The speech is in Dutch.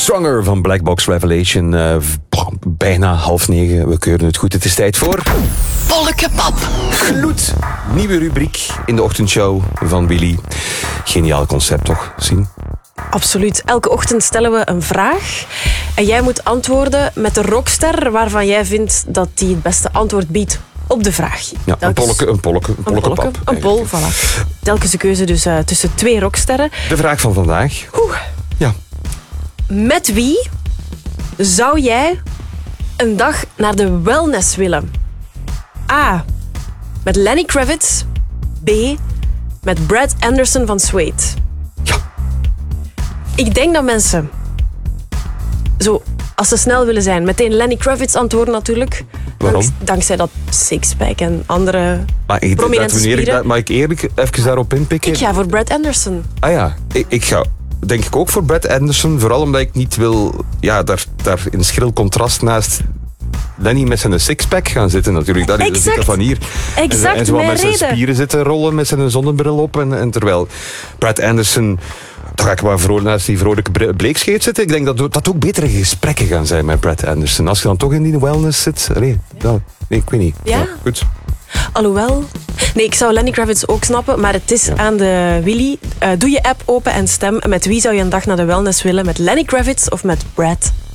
Stronger van Black Box Revelation. Bijna 8:30. We keuren het goed. Het is tijd voor... Bollekepap. Gloed. Nieuwe rubriek in de ochtendshow van Willy. Geniaal concept, toch? Zien? Absoluut. Elke ochtend stellen we een vraag. En jij moet antwoorden met de rockster waarvan jij vindt dat die het beste antwoord biedt op de vraag. Ja, een pollekepap. Een poll, voilà. Telkens de keuze dus tussen 2 rocksterren. De vraag van vandaag. Ja. Met wie zou jij een dag naar de wellness willen? A. Met Lenny Kravitz. B. Met Brad Anderson van Suede. Ja. Ik denk dat mensen, zo, als ze snel willen zijn, meteen Lenny Kravitz antwoorden natuurlijk. Waarom? Dankzij dat sixpack en andere Maar prominente spieren. Mag ik eerlijk even daarop inpikken? Ik ga voor Brad Anderson. Ah ja, ik ga denk ik ook voor Brad Anderson. Vooral omdat ik niet wil daar in schril contrast naast Lenny met zijn sixpack gaan zitten natuurlijk. Dat is Exact. van hier. Exact, en zo mijn met zijn reden. spieren zitten rollen met zijn zonnebril op. En terwijl Brad Anderson... Dan ga ik maar naast die vrolijke bleekscheet zitten. Ik denk dat ook betere gesprekken gaan zijn met Brad Anderson. Als je dan toch in die wellness zit. Nee, ik weet niet. Ja? Goed. Alhoewel... Nee, ik zou Lenny Kravitz ook snappen, maar het is aan de Willy. Doe je app open en stem. Met wie zou je een dag naar de wellness willen? Met Lenny Kravitz of met Brad